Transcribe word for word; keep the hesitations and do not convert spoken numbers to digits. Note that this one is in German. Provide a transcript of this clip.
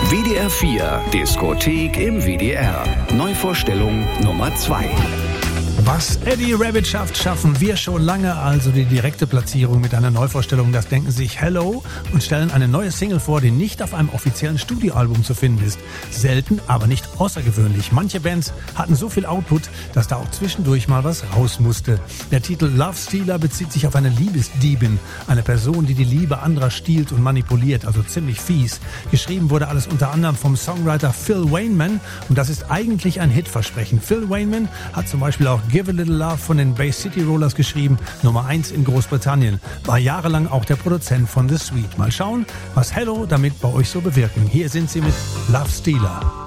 W D R vier Diskothek im W D R. Neuvorstellung Nummer zwei. Was Eddie Rabbitt schafft, schaffen wir schon lange, also die direkte Platzierung mit einer Neuvorstellung. Das denken sich Hello und stellen eine neue Single vor, die nicht auf einem offiziellen Studioalbum zu finden ist. Selten, aber nicht außergewöhnlich. Manche Bands hatten so viel Output, dass da auch zwischendurch mal was raus musste. Der Titel Love Stealer bezieht sich auf eine Liebesdiebin, eine Person, die die Liebe anderer stiehlt und manipuliert, also ziemlich fies. Geschrieben wurde alles unter anderem vom Songwriter Phil Wainman und das ist eigentlich ein Hitversprechen. Phil Wainman hat zum Beispiel auch Give a Little Love von den Bay City Rollers geschrieben, Nummer eins in Großbritannien. War jahrelang auch der Produzent von The Sweet. Mal schauen, was Hello damit bei euch so bewirken. Hier sind sie mit Love Stealer.